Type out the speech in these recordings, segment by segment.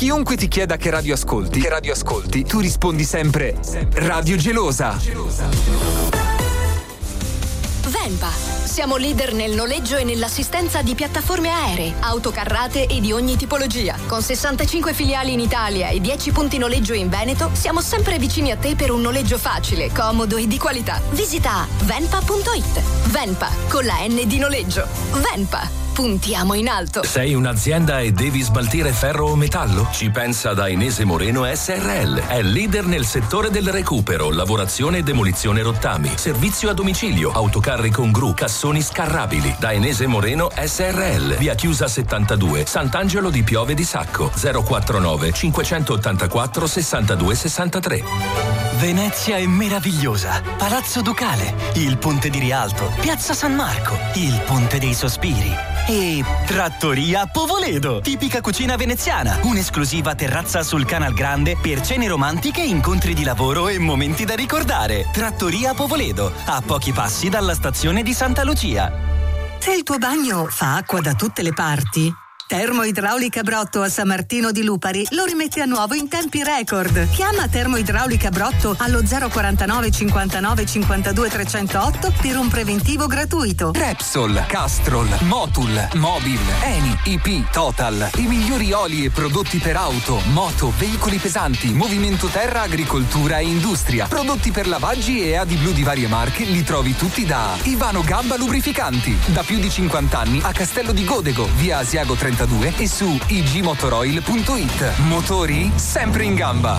Chiunque ti chieda che radio ascolti, tu rispondi sempre Radio Gelosa. Venpa. Siamo leader nel noleggio e nell'assistenza di piattaforme aeree, autocarrate e di ogni tipologia. Con 65 filiali in Italia e 10 punti noleggio in Veneto, siamo sempre vicini a te per un noleggio facile, comodo e di qualità. Visita venpa.it. Venpa, con la N di noleggio. Venpa. Puntiamo in alto. Sei un'azienda e devi smaltire ferro o metallo? Ci pensa Dainese Moreno SRL. È leader nel settore del recupero, lavorazione e demolizione rottami, servizio a domicilio, autocarri con gru, cassoni scarrabili. Dainese Moreno SRL. Via Chiusa 72, Sant'Angelo di Piove di Sacco. 049 584 62 63. Venezia è meravigliosa. Palazzo Ducale, il Ponte di Rialto, Piazza San Marco, il Ponte dei Sospiri e Trattoria Povoledo, tipica cucina veneziana, un'esclusiva terrazza sul Canal Grande per cene romantiche, incontri di lavoro e momenti da ricordare. Trattoria Povoledo, a pochi passi dalla stazione di Santa Lucia. Se il tuo bagno fa acqua da tutte le parti, Termoidraulica Brotto a San Martino di Lupari lo rimette a nuovo in tempi record. Chiama Termoidraulica Brotto allo 049 59 52 308 per un preventivo gratuito. Repsol, Castrol, Motul, Mobil, Eni, IP, Total. I migliori oli e prodotti per auto, moto, veicoli pesanti, movimento terra, agricoltura e industria. Prodotti per lavaggi e AD Blu di varie marche li trovi tutti da Ivano Gamba Lubrificanti. Da più di 50 anni a Castello di Godego, via Asiago 32 e su igmotoroil.it. Motori sempre in gamba.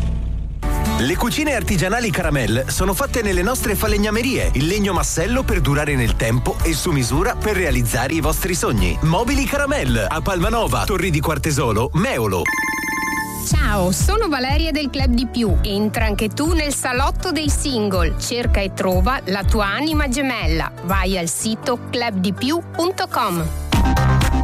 Le cucine artigianali Caramel sono fatte nelle nostre falegnamerie, il legno massello per durare nel tempo e su misura per realizzare i vostri sogni. Mobili Caramel a Palmanova, Torri di Quartesolo, Meolo. Ciao, sono Valeria del Club di Più. Entra anche tu nel salotto dei single. Cerca e trova la tua anima gemella. Vai al sito clubdipiù.com.